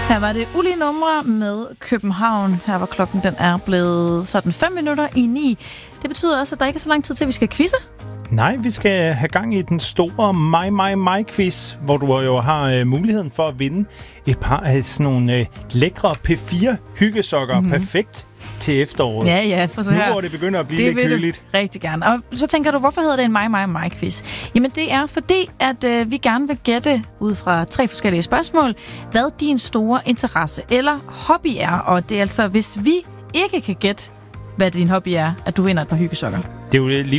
Her var det ulige numre med København. Her var klokken, den er blevet sådan 5:05. Det betyder også, at der ikke er så lang tid til, at vi skal quizze. Nej, vi skal have gang i den store mig quiz, hvor du jo har muligheden for at vinde et par af sådan nogle lækre P4-hyggesokker. Perfekt til efteråret. Ja, for så her. Nu hvor det begynder at blive lidt køligt. Det rigtig gerne. Og så tænker du, hvorfor hedder det en mig-quiz? Jamen det er fordi, at vi gerne vil gætte ud fra 3 forskellige spørgsmål, hvad din store interesse eller hobby er. Og det er altså, hvis vi ikke kan gætte, hvad din hobby er, at du vinder et par hyggesokker. Det er jo lige